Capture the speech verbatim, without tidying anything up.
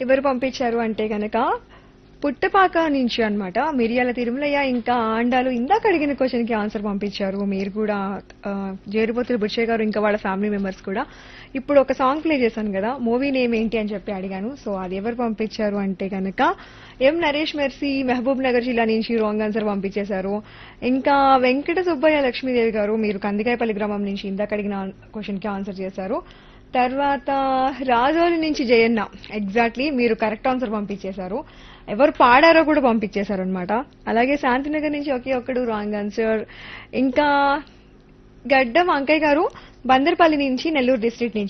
ఎవరు పంపించారు అంటే గనక పుట్టపాక నుంచి అన్నమాట. మిరియాల తిరుమలయ్య ఇంకా ఆండాలు ఇందాక అడిగిన క్వశ్చన్ కి ఆన్సర్ పంపించారు. మీరు కూడా ఆ, జేరుపోతుల బుచ్చయ్య గారు ఇంకా వాళ్ళ ఫ్యామిలీ మెంబర్స్ కూడా. ఇప్పుడు ఒక సాంగ్ ప్లే చేశాను కదా, మూవీ నేమ్ ఏంటి అని చెప్పి అడిగాను. సో అది ఎవరు పంపించారు అంటే గనక ఎం నరేష్ మెర్సీ మహబూబ్ నగర్ జిల్లా నుంచి రాంగ్ ఆన్సర్ పంపించేశారు. ఇంకా వెంకట సుబ్బయ్య లక్ష్మీదేవి గారు మీరు కందికాయపల్లి గ్రామం నుంచి ఇందాక అడిగిన క్వశ్చన్ కి ఆన్సర్ చేశారు. తర్వాత రాజోలి నుంచి జయన్న ఎగ్జాక్ట్లీ మీరు కరెక్ట్ ఆన్సర్ పంపించేశారు. ఎవరు పాడారో కూడా పంపించేశారు అనమాట. అలాగే శాంతినగర్ నుంచి ఒకే ఒక్కడు రాంగ్ ఆన్సర్. ఇంకా గడ్డం అంకయ్య గారు బందర్పల్లి నుంచి నెల్లూరు డిస్ట్రిక్ట్ నుంచి